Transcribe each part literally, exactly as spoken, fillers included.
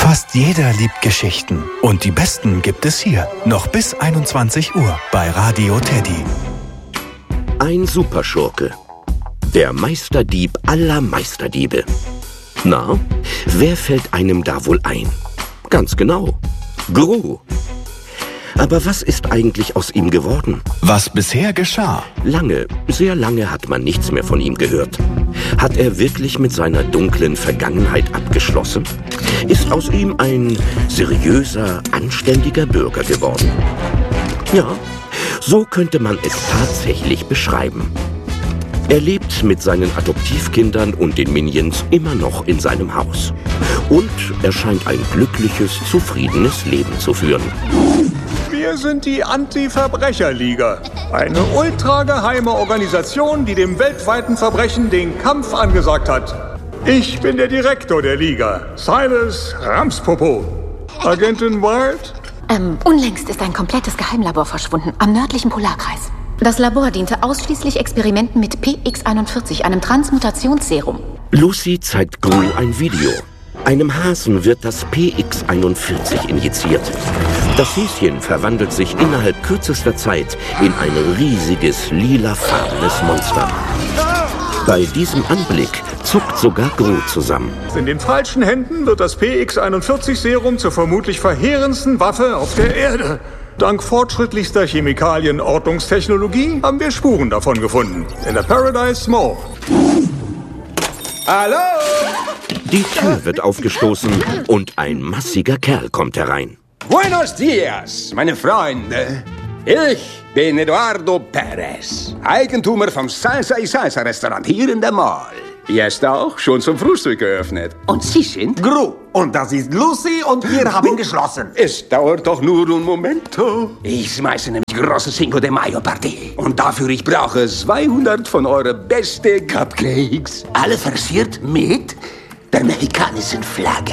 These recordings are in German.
Fast jeder liebt Geschichten. Und die besten gibt es hier. Noch bis einundzwanzig Uhr bei Radio Teddy. Ein Superschurke. Der Meisterdieb aller Meisterdiebe. Na, wer fällt einem da wohl ein? Ganz genau. Gru. Aber was ist eigentlich aus ihm geworden? Was bisher geschah? Lange, sehr lange hat man nichts mehr von ihm gehört. Hat er wirklich mit seiner dunklen Vergangenheit abgeschlossen? Ist aus ihm ein seriöser, anständiger Bürger geworden? Ja, so könnte man es tatsächlich beschreiben. Er lebt mit seinen Adoptivkindern und den Minions immer noch in seinem Haus. Und er scheint ein glückliches, zufriedenes Leben zu führen. Wir sind die Anti-Verbrecher-Liga. Eine ultrageheime Organisation, die dem weltweiten Verbrechen den Kampf angesagt hat. Ich bin der Direktor der Liga, Silas Ramspopo. Agentin Wild? Ähm, unlängst ist ein komplettes Geheimlabor verschwunden, am nördlichen Polarkreis. Das Labor diente ausschließlich Experimenten mit P X einundvierzig, einem Transmutationsserum. Lucy zeigt Gru ein Video. Einem Hasen wird das P X einundvierzig injiziert. Das Häschen verwandelt sich innerhalb kürzester Zeit in ein riesiges, lilafarbenes Monster. Bei diesem Anblick zuckt sogar Gru zusammen. In den falschen Händen wird das P X einundvierzig-Serum zur vermutlich verheerendsten Waffe auf der Erde. Dank fortschrittlichster Chemikalienordnungstechnologie haben wir Spuren davon gefunden. In der Paradise Mall. Hallo? Die Tür wird aufgestoßen und ein massiger Kerl kommt herein. Buenos dias, meine Freunde. Ich bin Eduardo Perez, Eigentümer vom Salsa y Salsa Restaurant hier in der Mall. Jetzt auch schon zum Frühstück geöffnet. Und Sie sind? Gru. Und das ist Lucy und wir haben geschlossen. Es dauert doch nur un momento. Ich schmeiße nämlich große Cinco de Mayo Party. Und dafür ich brauche zweihundert von euren besten Cupcakes. Alle versiert mit der mexikanischen Flagge.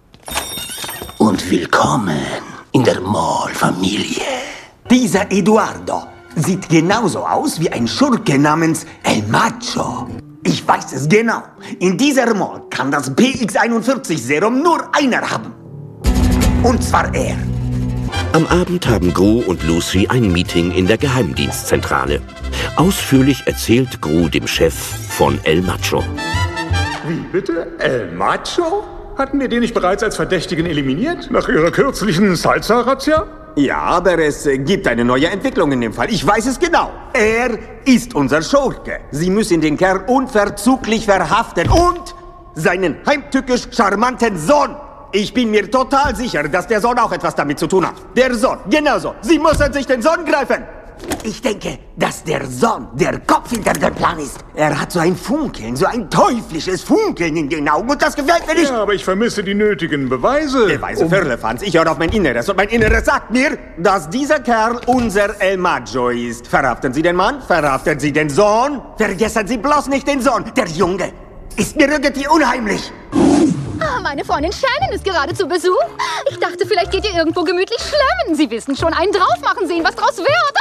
Und willkommen in der Mall-Familie. Dieser Eduardo sieht genauso aus wie ein Schurke namens El Macho. Ich weiß es genau. In dieser Mall kann das P X einundvierzig-Serum nur einer haben. Und zwar er. Am Abend haben Gru und Lucy ein Meeting in der Geheimdienstzentrale. Ausführlich erzählt Gru dem Chef von El Macho. Wie bitte? El Macho? Hatten wir den nicht bereits als Verdächtigen eliminiert? Nach ihrer kürzlichen Salsa-Razzia? Ja, aber es äh, gibt eine neue Entwicklung in dem Fall. Ich weiß es genau. Er ist unser Schurke. Sie müssen den Kerl unverzüglich verhaften und seinen heimtückisch charmanten Sohn. Ich bin mir total sicher, dass der Sohn auch etwas damit zu tun hat. Der Sohn, genauso. Sie müssen sich den Sohn greifen. Ich denke, dass der Sohn der Kopf hinter dem Plan ist. Er hat so ein Funkeln, so ein teuflisches Funkeln in den Augen und das gefällt mir nicht. Ja, aber ich vermisse die nötigen Beweise. Beweise für Firlefanz. Ich höre auf mein Inneres und mein Inneres sagt mir, dass dieser Kerl unser El Macho ist. Verhaften Sie den Mann, verhaften Sie den Sohn. Vergessen Sie bloß nicht den Sohn. Der Junge ist mir irgendwie unheimlich. Ah, meine Freundin Shannon ist gerade zu Besuch. Ich dachte, vielleicht geht ihr irgendwo gemütlich schlemmen. Sie wissen schon, einen drauf machen, sehen, was draus wird.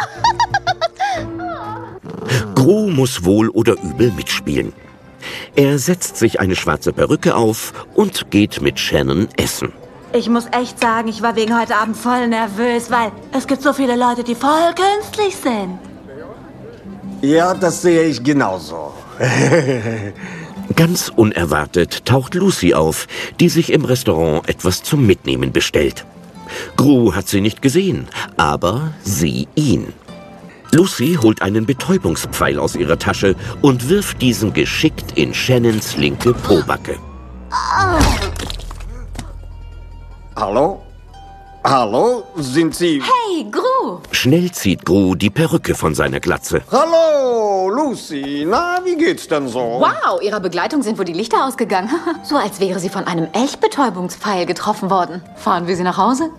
Gru muss wohl oder übel mitspielen. Er setzt sich eine schwarze Perücke auf und geht mit Shannon essen. Ich muss echt sagen, ich war wegen heute Abend voll nervös, weil es gibt so viele Leute, die voll künstlich sind. Ja, das sehe ich genauso. Ganz unerwartet taucht Lucy auf, die sich im Restaurant etwas zum Mitnehmen bestellt. Gru hat sie nicht gesehen, aber sie ihn. Lucy holt einen Betäubungspfeil aus ihrer Tasche und wirft diesen geschickt in Shannons linke Pobacke. Hallo? Hallo? Sind Sie... Hey, Gru! Schnell zieht Gru die Perücke von seiner Glatze. Hallo, Lucy. Na, wie geht's denn so? Wow, ihrer Begleitung sind wohl die Lichter ausgegangen. So als wäre sie von einem Echtbetäubungspfeil getroffen worden. Fahren wir sie nach Hause?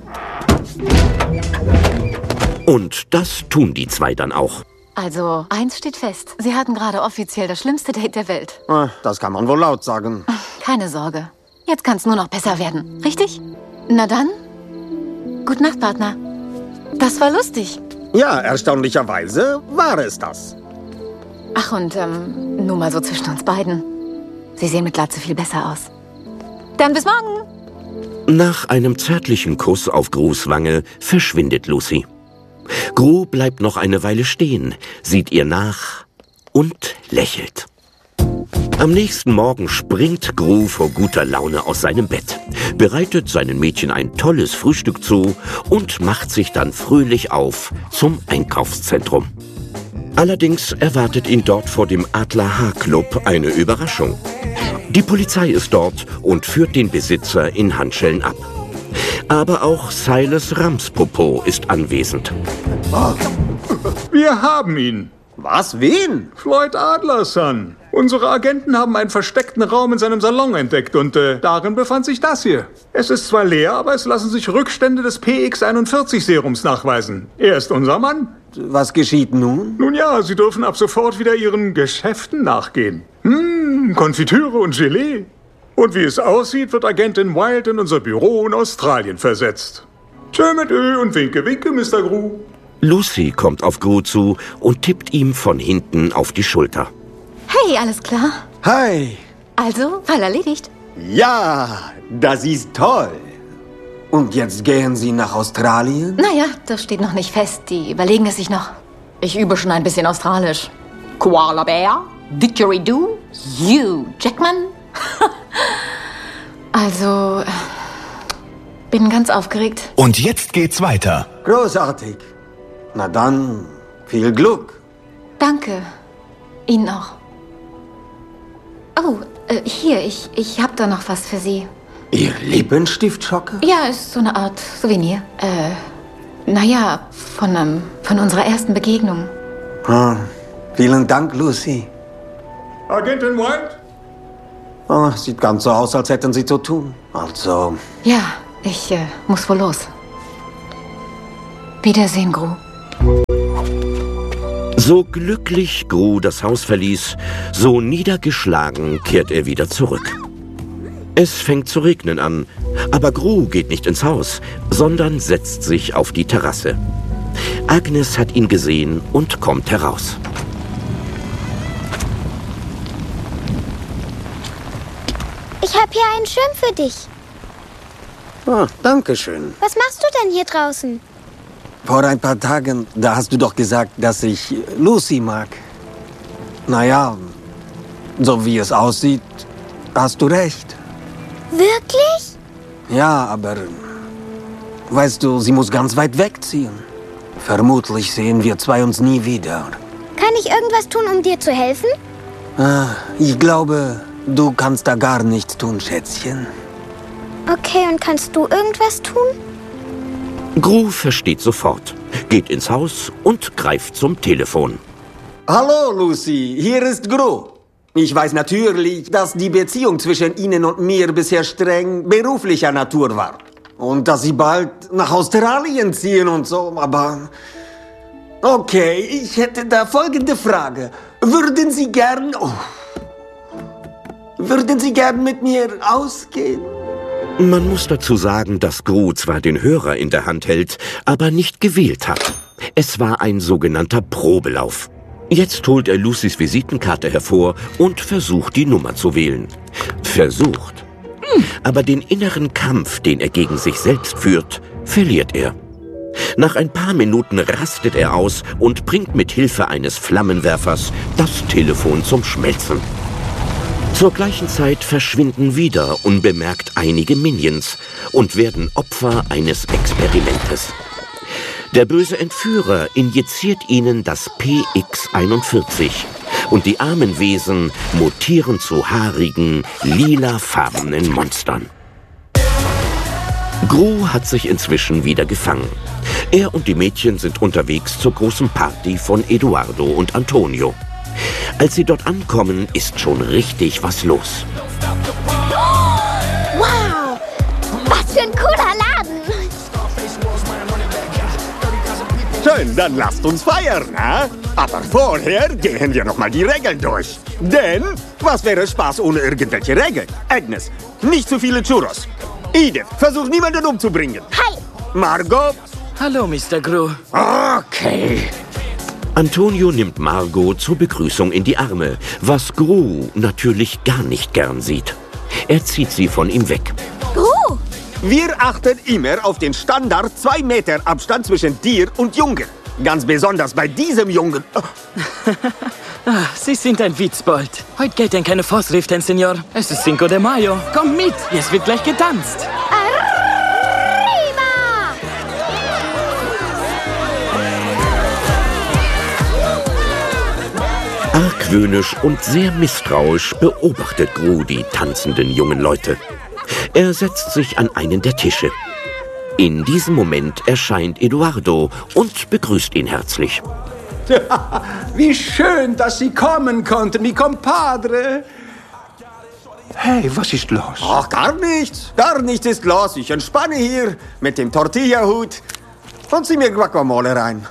Und das tun die zwei dann auch. Also, eins steht fest. Sie hatten gerade offiziell das schlimmste Date der Welt. Das kann man wohl laut sagen. Keine Sorge. Jetzt kann es nur noch besser werden. Richtig? Na dann... Gute Nacht, Partner. Das war lustig. Ja, erstaunlicherweise war es das. Ach, und ähm, nur mal so zwischen uns beiden. Sie sehen mit Glatze viel besser aus. Dann bis morgen. Nach einem zärtlichen Kuss auf Grus Wange verschwindet Lucy. Gru bleibt noch eine Weile stehen, sieht ihr nach und lächelt. Am nächsten Morgen springt Gru vor guter Laune aus seinem Bett, bereitet seinen Mädchen ein tolles Frühstück zu und macht sich dann fröhlich auf zum Einkaufszentrum. Allerdings erwartet ihn dort vor dem Adler-H-Club eine Überraschung. Die Polizei ist dort und führt den Besitzer in Handschellen ab. Aber auch Silas Ramspopo ist anwesend. Wir haben ihn. Was? Wen? Floyd Adlerson. Unsere Agenten haben einen versteckten Raum in seinem Salon entdeckt und äh, darin befand sich das hier. Es ist zwar leer, aber es lassen sich Rückstände des P X einundvierzig Serums nachweisen. Er ist unser Mann. Was geschieht nun? Nun ja, Sie dürfen ab sofort wieder Ihren Geschäften nachgehen. Hm, Konfitüre und Gelee. Und wie es aussieht, wird Agentin Wild in unser Büro in Australien versetzt. Tschö mit Ö und winke, winke, Mister Gru. Lucy kommt auf Gru zu und tippt ihm von hinten auf die Schulter. Hey, alles klar? Hi. Also, Fall erledigt. Ja, das ist toll. Und jetzt gehen Sie nach Australien? Naja, das steht noch nicht fest. Die überlegen es sich noch. Ich übe schon ein bisschen Australisch. Koala Bear, Didgeridoo, Hugh Jackman. Also, bin ganz aufgeregt. Und jetzt geht's weiter. Großartig. Na dann, viel Glück. Danke. Ihnen auch. Oh, äh, hier, ich, ich hab da noch was für Sie. Ihr Lippenstiftschocke? Ja, ist so eine Art Souvenir. Äh, naja, von, ähm, von unserer ersten Begegnung. Ah, vielen Dank, Lucy. Agentin Wild? Oh, sieht ganz so aus, als hätten Sie zu tun. Also... Ja, ich äh, muss wohl los. Wiedersehen, Gru. So glücklich Gru das Haus verließ, so niedergeschlagen kehrt er wieder zurück. Es fängt zu regnen an, aber Gru geht nicht ins Haus, sondern setzt sich auf die Terrasse. Agnes hat ihn gesehen und kommt heraus. Ich habe hier einen Schirm für dich. Ah, danke schön. Was machst du denn hier draußen? Vor ein paar Tagen, da hast du doch gesagt, dass ich Lucy mag. Naja, so wie es aussieht, hast du recht. Wirklich? Ja, aber... Weißt du, sie muss ganz weit wegziehen. Vermutlich sehen wir zwei uns nie wieder. Kann ich irgendwas tun, um dir zu helfen? Ah, ich glaube, du kannst da gar nichts tun, Schätzchen. Okay, und kannst du irgendwas tun? Gru versteht sofort, geht ins Haus und greift zum Telefon. Hallo, Lucy, hier ist Gru. Ich weiß natürlich, dass die Beziehung zwischen Ihnen und mir bisher streng beruflicher Natur war. Und dass Sie bald nach Australien ziehen und so, aber... Okay, ich hätte da folgende Frage. Würden Sie gern... Oh, würden Sie gern mit mir ausgehen? Man muss dazu sagen, dass Gru zwar den Hörer in der Hand hält, aber nicht gewählt hat. Es war ein sogenannter Probelauf. Jetzt holt er Lucys Visitenkarte hervor und versucht, die Nummer zu wählen. Versucht. Aber den inneren Kampf, den er gegen sich selbst führt, verliert er. Nach ein paar Minuten rastet er aus und bringt mit Hilfe eines Flammenwerfers das Telefon zum Schmelzen. Zur gleichen Zeit verschwinden wieder unbemerkt einige Minions und werden Opfer eines Experimentes. Der böse Entführer injiziert ihnen das P X einundvierzig und die armen Wesen mutieren zu haarigen, lilafarbenen Monstern. Gru hat sich inzwischen wieder gefangen. Er und die Mädchen sind unterwegs zur großen Party von Eduardo und Antonio. Als sie dort ankommen, ist schon richtig was los. Wow, was für ein cooler Laden. Schön, dann lasst uns feiern, ha? Aber vorher gehen wir noch mal die Regeln durch. Denn, was wäre Spaß ohne irgendwelche Regeln? Agnes, nicht zu viele Churros. Edith, versuch niemanden umzubringen. Hi. Margot. Hallo, Mister Gru. Okay. Antonio nimmt Margot zur Begrüßung in die Arme, was Gru natürlich gar nicht gern sieht. Er zieht sie von ihm weg. Gru, Wir achten immer auf den Standard zwei Meter Abstand zwischen Tier und Junge. Ganz besonders bei diesem Jungen. Oh. Ah, Sie sind ein Witzbold. Heute gelten keine Vorschriften, Senor. Es ist Cinco de Mayo. Komm mit, es wird gleich getanzt. Argwöhnisch und sehr misstrauisch beobachtet Gru die tanzenden jungen Leute. Er setzt sich an einen der Tische. In diesem Moment erscheint Eduardo und begrüßt ihn herzlich. Wie schön, dass Sie kommen konnten, mi compadre. Hey, was ist los? Ach, gar nichts. Gar nichts ist los. Ich entspanne hier mit dem Tortilla-Hut und zieh mir Guacamole rein.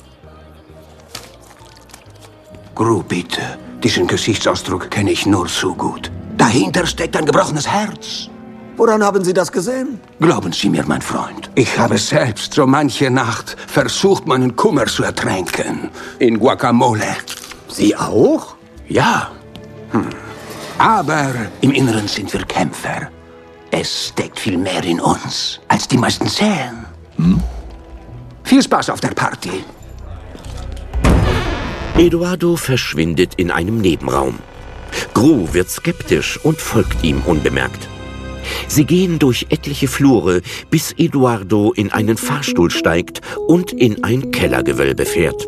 Gru, bitte. Diesen Gesichtsausdruck kenne ich nur zu gut. Dahinter steckt ein gebrochenes Herz. Woran haben Sie das gesehen? Glauben Sie mir, mein Freund, ich habe selbst so manche Nacht versucht, meinen Kummer zu ertränken. In Guacamole. Sie auch? Ja. Hm. Aber im Inneren sind wir Kämpfer. Es steckt viel mehr in uns, als die meisten sehen. Hm? Viel Spaß auf der Party. Eduardo verschwindet in einem Nebenraum. Gru wird skeptisch und folgt ihm unbemerkt. Sie gehen durch etliche Flure, bis Eduardo in einen Fahrstuhl steigt und in ein Kellergewölbe fährt.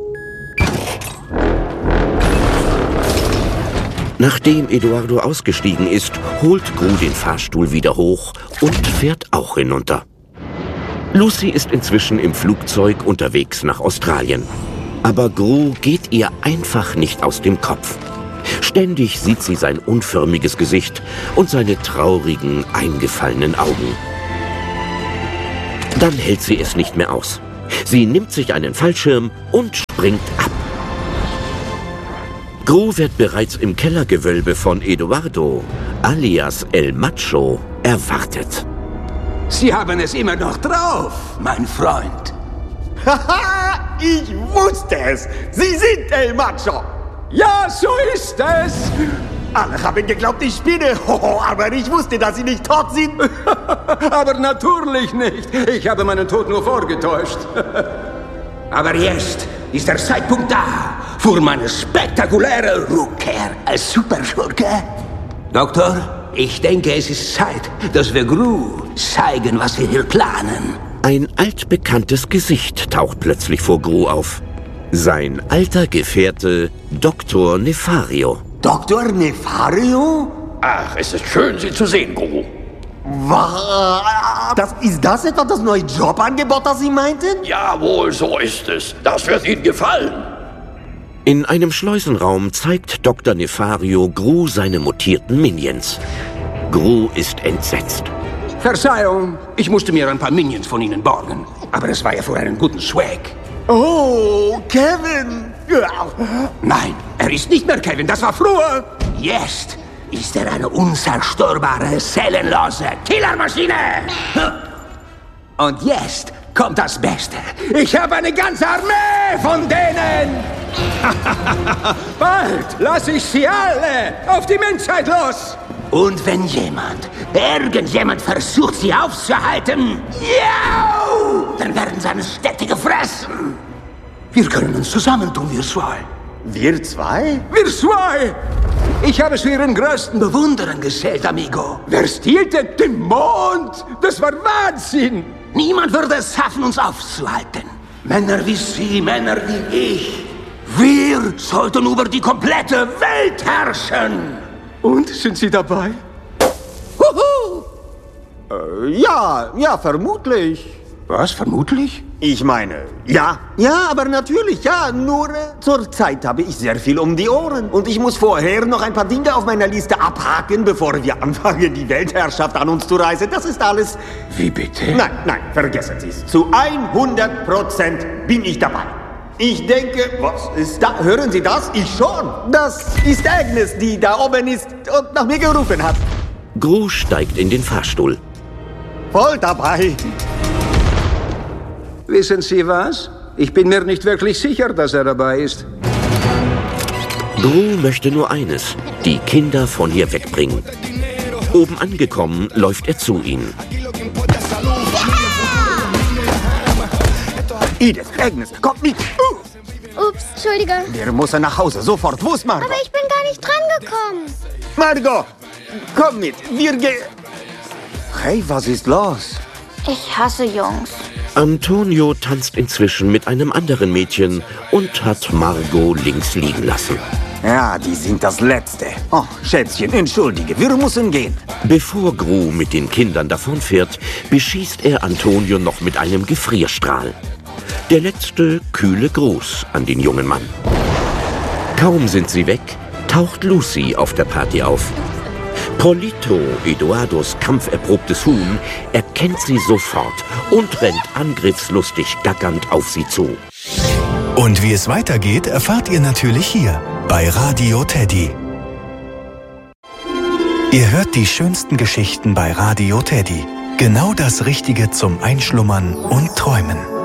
Nachdem Eduardo ausgestiegen ist, holt Gru den Fahrstuhl wieder hoch und fährt auch hinunter. Lucy ist inzwischen im Flugzeug unterwegs nach Australien. Aber Gru geht ihr einfach nicht aus dem Kopf. Ständig sieht sie sein unförmiges Gesicht und seine traurigen, eingefallenen Augen. Dann hält sie es nicht mehr aus. Sie nimmt sich einen Fallschirm und springt ab. Gru wird bereits im Kellergewölbe von Eduardo, alias El Macho, erwartet. Sie haben es immer noch drauf, mein Freund. Haha, ich wusste es. Sie sind El Macho. Ja, so ist es. Alle haben geglaubt, ich spinne. Aber ich wusste, dass Sie nicht tot sind. Aber natürlich nicht. Ich habe meinen Tod nur vorgetäuscht. Aber jetzt ist der Zeitpunkt da für meine spektakuläre Rückkehr als Superschurke. Doktor, ich denke, es ist Zeit, dass wir Gru zeigen, was wir hier planen. Ein altbekanntes Gesicht taucht plötzlich vor Gru auf. Sein alter Gefährte, Doktor Nefario. Doktor Nefario? Ach, es ist schön, Sie zu sehen, Gru. Was? Das, ist das etwa das neue Jobangebot, das Sie meinten? Jawohl, so ist es. Das wird Ihnen gefallen. In einem Schleusenraum zeigt Doktor Nefario Gru seine mutierten Minions. Gru ist entsetzt. Verzeihung, ich musste mir ein paar Minions von Ihnen borgen. Aber es war ja für einen guten Swag. Oh, Kevin! Nein, er ist nicht mehr Kevin, das war früher. Jetzt ist er eine unzerstörbare, seelenlose Killermaschine. Und jetzt kommt das Beste. Ich habe eine ganze Armee von denen. Bald lasse ich sie alle auf die Menschheit los. Und wenn jemand, irgendjemand versucht, sie aufzuhalten, yo, dann werden seine Städte gefressen. Wir können uns zusammentun, wir zwei. Wir zwei? Wir zwei! Ich habe es für Ihren größten Bewunderer gezählt, amigo. Wer stielte den Mond? Das war Wahnsinn! Niemand würde es schaffen, uns aufzuhalten. Männer wie Sie, Männer wie ich. Wir sollten über die komplette Welt herrschen. Und, sind Sie dabei? Huhu! Äh, ja, ja, vermutlich. Was, vermutlich? Ich meine, ja, ja, aber natürlich, ja, nur äh, zur Zeit habe ich sehr viel um die Ohren. Und ich muss vorher noch ein paar Dinge auf meiner Liste abhaken, bevor wir anfangen, die Weltherrschaft an uns zu reißen. Das ist alles... Wie bitte? Nein, nein, vergessen Sie es. Zu hundert Prozent bin ich dabei. Ich denke, was ist da? Hören Sie das? Ich schon. Das ist Agnes, die da oben ist und nach mir gerufen hat. Gru steigt in den Fahrstuhl. Voll dabei. Wissen Sie was? Ich bin mir nicht wirklich sicher, dass er dabei ist. Gru möchte nur eines, die Kinder von hier wegbringen. Oben angekommen, läuft er zu ihnen. Edith, Agnes, kommt mit. Uh. Ups, Entschuldige. Wir müssen nach Hause, sofort. Wo ist Margot? Aber ich bin gar nicht drangekommen. Margot, komm mit. Wir gehen... Hey, was ist los? Ich hasse Jungs. Antonio tanzt inzwischen mit einem anderen Mädchen und hat Margot links liegen lassen. Ja, die sind das Letzte. Oh, Schätzchen, entschuldige, wir müssen gehen. Bevor Gru mit den Kindern davonfährt, beschießt er Antonio noch mit einem Gefrierstrahl. Der letzte kühle Gruß an den jungen Mann. Kaum sind sie weg, taucht Lucy auf der Party auf. Polito, Eduardos kampferprobtes Huhn, erkennt sie sofort und rennt angriffslustig gackernd auf sie zu. Und wie es weitergeht, erfahrt ihr natürlich hier bei Radio Teddy. Ihr hört die schönsten Geschichten bei Radio Teddy. Genau das Richtige zum Einschlummern und Träumen.